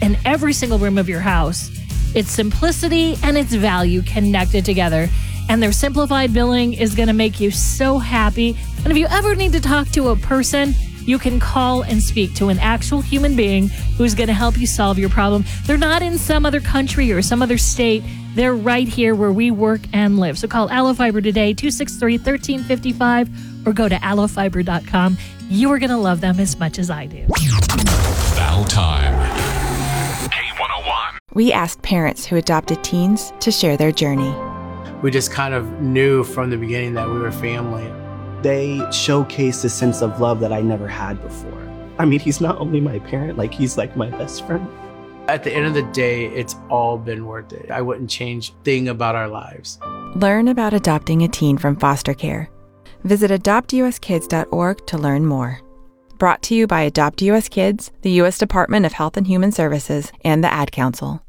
in every single room of your house. It's simplicity and its value connected together. And their simplified billing is going to make you so happy. And if you ever need to talk to a person, you can call and speak to an actual human being who's going to help you solve your problem. They're not in some other country or some other state. They're right here where we work and live. So call AlloFiber today, 263-1355, or go to allofiber.com. You are going to love them as much as I do. Battle time. K101. We asked parents who adopted teens to share their journey. We just kind of knew from the beginning that we were family. They showcased a sense of love that I never had before. I mean, he's not only my parent, he's like my best friend. At the end of the day, it's all been worth it. I wouldn't change a thing about our lives. Learn about adopting a teen from foster care. Visit adoptuskids.org to learn more. Brought to you by Adopt US Kids, the U.S. Department of Health and Human Services, and the Ad Council.